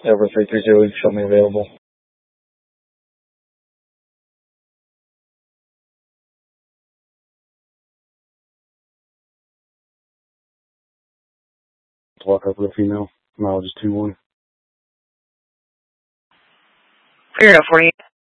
Over 330, show me available. Walk up with a female, mileage is 21. Figured out 48.